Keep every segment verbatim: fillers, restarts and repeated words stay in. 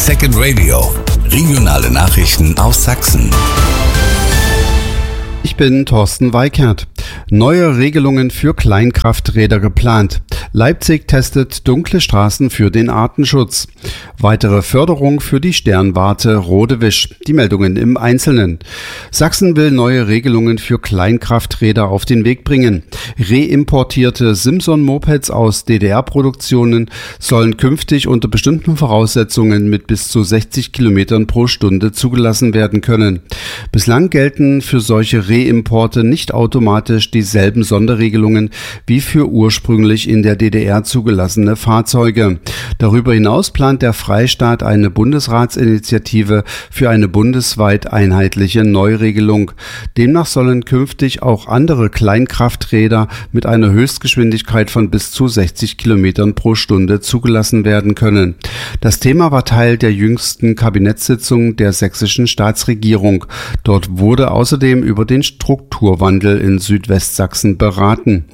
Second Radio. Regionale Nachrichten aus Sachsen. Ich bin Thorsten Weikert. Neue Regelungen für Kleinkrafträder geplant. Leipzig testet dunkle Straßen für den Artenschutz. Weitere Förderung für die Sternwarte Rodewisch. Die Meldungen im Einzelnen. Sachsen will neue Regelungen für Kleinkrafträder auf den Weg bringen. Reimportierte Simson-Mopeds aus D D R-Produktionen sollen künftig unter bestimmten Voraussetzungen mit bis zu sechzig Kilometern pro Stunde zugelassen werden können. Bislang gelten für solche Reimporte nicht automatisch dieselben Sonderregelungen wie für ursprünglich in der D D R zugelassene Fahrzeuge. Darüber hinaus plant der Freistaat eine Bundesratsinitiative für eine bundesweit einheitliche Neuregelung. Demnach sollen künftig auch andere Kleinkrafträder mit einer Höchstgeschwindigkeit von bis zu sechzig Kilometern pro Stunde zugelassen werden können. Das Thema war Teil der jüngsten Kabinettssitzung der sächsischen Staatsregierung. Dort wurde außerdem über den Strukturwandel in Südwestsachsen beraten.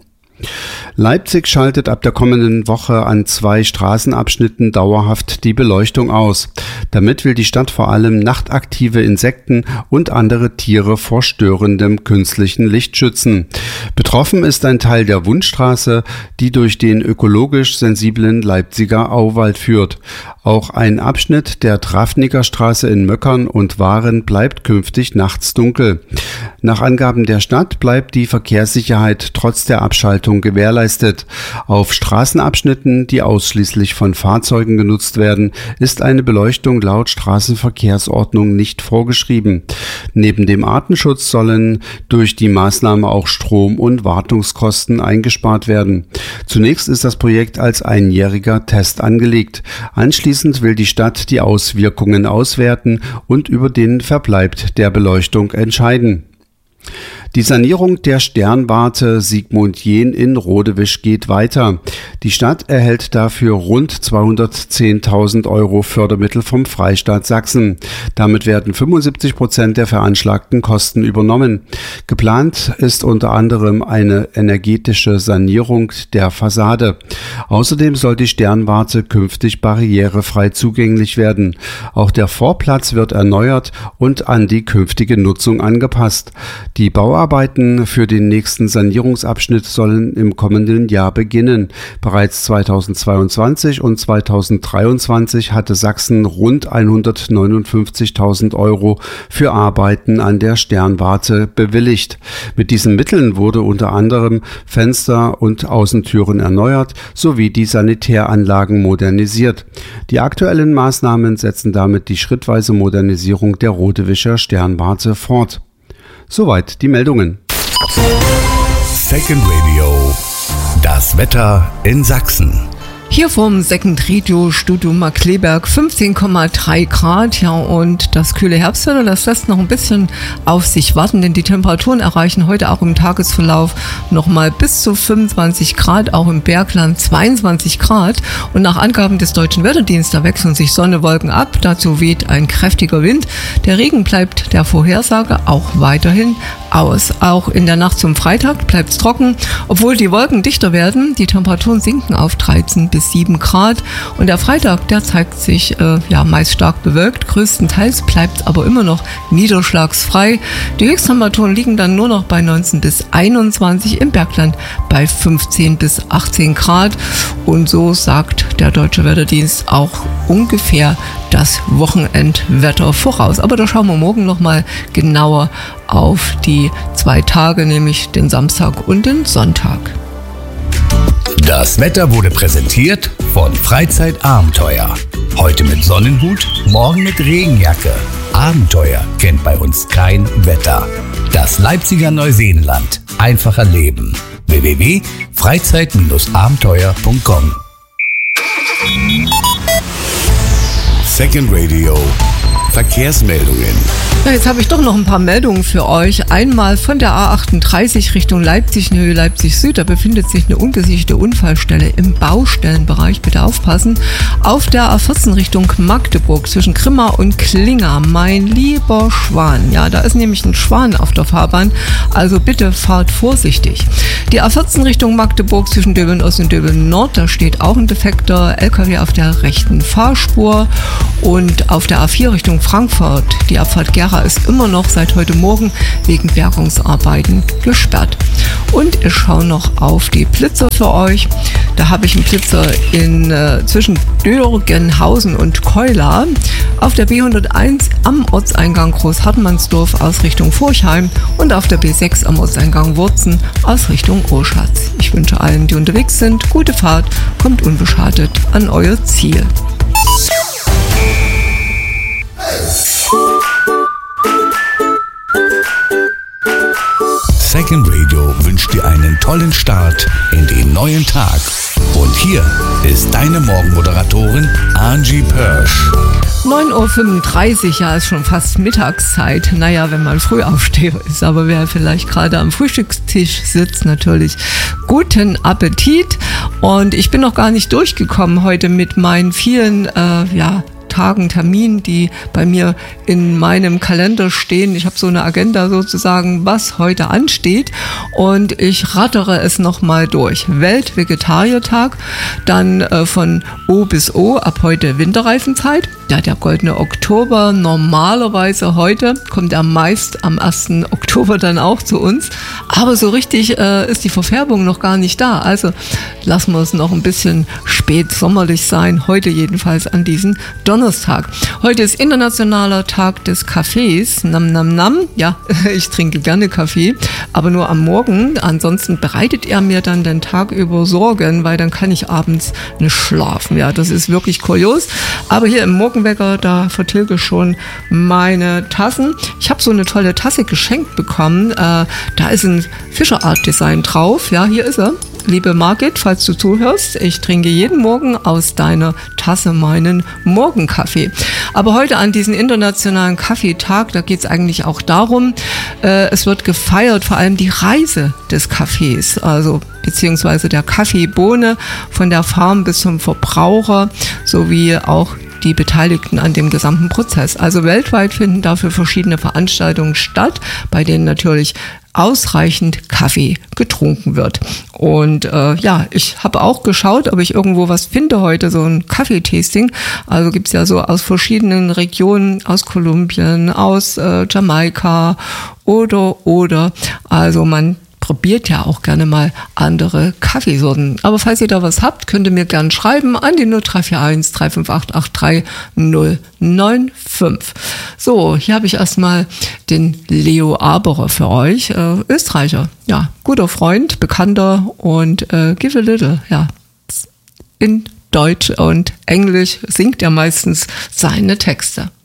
Leipzig schaltet ab der kommenden Woche an zwei Straßenabschnitten dauerhaft die Beleuchtung aus. Damit will die Stadt vor allem nachtaktive Insekten und andere Tiere vor störendem künstlichen Licht schützen. Betroffen ist ein Teil der Wundstraße, die durch den ökologisch sensiblen Leipziger Auwald führt. Auch ein Abschnitt der Trafniker Straße in Möckern und Waren bleibt künftig nachts dunkel. Nach Angaben der Stadt bleibt die Verkehrssicherheit trotz der Abschaltung gewährleistet. Auf Straßenabschnitten, die ausschließlich von Fahrzeugen genutzt werden, ist eine Beleuchtung laut Straßenverkehrsordnung nicht vorgeschrieben. Neben dem Artenschutz sollen durch die Maßnahme auch Strom- und Wartungskosten eingespart werden. Zunächst ist das Projekt als einjähriger Test angelegt. Anschließend will die Stadt die Auswirkungen auswerten und über den Verbleib der Beleuchtung entscheiden. Die Sanierung der Sternwarte Sigmund Jähn in Rodewisch geht weiter. Die Stadt erhält dafür rund zweihundertzehntausend Euro Fördermittel vom Freistaat Sachsen. Damit werden fünfundsiebzig Prozent der veranschlagten Kosten übernommen. Geplant ist unter anderem eine energetische Sanierung der Fassade. Außerdem soll die Sternwarte künftig barrierefrei zugänglich werden. Auch der Vorplatz wird erneuert und an die künftige Nutzung angepasst. Die Bauarbeiten für den nächsten Sanierungsabschnitt sollen im kommenden Jahr beginnen. Bereits zweitausendzweiundzwanzig und zweitausenddreiundzwanzig hatte Sachsen rund hundertneunundfünfzigtausend Euro für Arbeiten an der Sternwarte bewilligt. Mit diesen Mitteln wurde unter anderem Fenster und Außentüren erneuert sowie die Sanitäranlagen modernisiert. Die aktuellen Maßnahmen setzen damit die schrittweise Modernisierung der Rodewischer Sternwarte fort. Soweit die Meldungen. Second Radio. Das Wetter in Sachsen. Hier vom Second Radio Studio Markkleeberg fünfzehn Komma drei Grad, ja, und das kühle Herbstwetter, das lässt noch ein bisschen auf sich warten, denn die Temperaturen erreichen heute auch im Tagesverlauf nochmal bis zu fünfundzwanzig Grad, auch im Bergland zweiundzwanzig Grad, und nach Angaben des Deutschen Wetterdienstes, da wechseln sich Sonne, Wolken ab, dazu weht ein kräftiger Wind, der Regen bleibt der Vorhersage auch weiterhin aus. Auch in der Nacht zum Freitag bleibt es trocken, obwohl die Wolken dichter werden, die Temperaturen sinken auf dreizehn bis sieben Grad, und der Freitag, der zeigt sich äh, ja meist stark bewölkt, größtenteils bleibt aber immer noch niederschlagsfrei. Die Höchsttemperaturen liegen dann nur noch bei neunzehn bis einundzwanzig, im Bergland bei fünfzehn bis achtzehn Grad, und so sagt der Deutsche Wetterdienst auch ungefähr das Wochenendwetter voraus. Aber da schauen wir morgen nochmal genauer auf die zwei Tage, nämlich den Samstag und den Sonntag. Das Wetter wurde präsentiert von Freizeitabenteuer. Heute mit Sonnenhut, morgen mit Regenjacke. Abenteuer kennt bei uns kein Wetter. Das Leipziger Neuseenland. Einfacher Leben. w w w punkt freizeit abenteuer punkt com. Second Radio. Verkehrsmeldungen. Ja, jetzt habe ich doch noch ein paar Meldungen für euch. Einmal von der A achtunddreißig Richtung Leipzig, in Höhe Leipzig Süd. Da befindet sich eine ungesicherte Unfallstelle im Baustellenbereich. Bitte aufpassen. Auf der A vierzehn Richtung Magdeburg zwischen Grimma und Klinga. Mein lieber Schwan. Ja, da ist nämlich ein Schwan auf der Fahrbahn. Also bitte fahrt vorsichtig. Die A vierzehn Richtung Magdeburg zwischen Döbeln Ost und Döbeln Nord. Da steht auch ein defekter L K W auf der rechten Fahrspur. Und auf der A vier Richtung Frankfurt, die Abfahrt Gera ist immer noch seit heute Morgen wegen Bergungsarbeiten gesperrt. Und ich schaue noch auf die Blitzer für euch. Da habe ich einen Blitzer in, äh, zwischen Dürgenhausen und Keula auf der B hunderteins am Ortseingang Großhartmannsdorf aus Richtung Forchheim und auf der B sechs am Ortseingang Wurzen aus Richtung Oschatz. Ich wünsche allen, die unterwegs sind, gute Fahrt, kommt unbeschadet an euer Ziel. Second Radio wünscht dir einen tollen Start in den neuen Tag. Und hier ist deine Morgenmoderatorin Angie Pörsch. neun Uhr fünfunddreißig, ja, ist schon fast Mittagszeit. Naja, wenn man Frühaufsteher ist, aber wer vielleicht gerade am Frühstückstisch sitzt, natürlich guten Appetit. Und ich bin noch gar nicht durchgekommen heute mit meinen vielen, äh, ja, Tagen, Terminen, die bei mir in meinem Kalender stehen. Ich habe so eine Agenda sozusagen, was heute ansteht, und ich rattere es nochmal durch. Weltvegetariertag, dann äh, von O bis O, ab heute Winterreifenzeit. Ja, der goldene Oktober, normalerweise heute, kommt er meist am ersten Oktober dann auch zu uns. Aber so richtig äh, ist die Verfärbung noch gar nicht da. Also lassen wir es noch ein bisschen spät sommerlich sein. Heute jedenfalls an diesem Donnerstag. Heute ist internationaler Tag des Kaffees. Nam, nam, nam. Ja, ich trinke gerne Kaffee, aber nur am Morgen. Ansonsten bereitet er mir dann den Tag über Sorgen, weil dann kann ich abends nicht schlafen. Ja, das ist wirklich kurios. Aber hier im Morgenwecker, da vertilge ich schon meine Tassen. Ich habe so eine tolle Tasse geschenkt bekommen. Äh, da ist ein Fischerart-Design drauf. Ja, hier ist er. Liebe Margit, falls du zuhörst, ich trinke jeden Morgen aus deiner Tasse meinen Morgenkaffee. Aber heute an diesem internationalen Kaffeetag, da geht es eigentlich auch darum, äh, es wird gefeiert, vor allem die Reise des Kaffees, also beziehungsweise der Kaffeebohne von der Farm bis zum Verbraucher, sowie auch die Beteiligten an dem gesamten Prozess. Also weltweit finden dafür verschiedene Veranstaltungen statt, bei denen natürlich ausreichend Kaffee getrunken wird. Und äh, ja, ich habe auch geschaut, ob ich irgendwo was finde heute, so ein Kaffeetasting. Also gibt's ja so aus verschiedenen Regionen, aus Kolumbien, aus äh, Jamaika oder, oder. Also man probiert ja auch gerne mal andere Kaffeesorten. Aber falls ihr da was habt, könnt ihr mir gerne schreiben an die null drei vier eins drei fünf acht acht drei null neun fünf. So, hier habe ich erstmal den Leo Aberer für euch, äh, Österreicher. Ja, guter Freund, Bekannter und äh, Give a Little, ja. In Deutsch und Englisch singt er meistens seine Texte.